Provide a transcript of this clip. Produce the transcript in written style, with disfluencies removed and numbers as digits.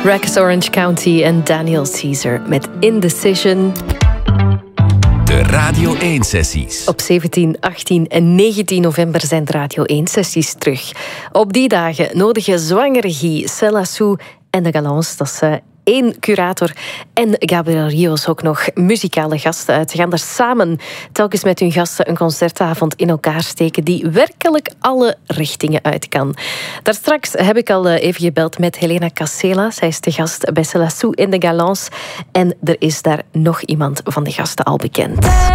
Rex Orange County en Daniel Caesar met Indecision. De Radio 1-sessies. Op 17, 18 en 19 november zijn de Radio 1-sessies terug. Op die dagen nodigen zwangere Guy, Céla Sou en de Galants, dat is 1 curator, en Gabriel Rios ook nog muzikale gasten uit. Ze gaan er samen telkens met hun gasten een concertavond in elkaar steken die werkelijk alle richtingen uit kan. Daarstraks heb ik al even gebeld met Helena Casela. Zij is de gast bij Céla Sou in de Galants. En er is daar nog iemand van de gasten al bekend.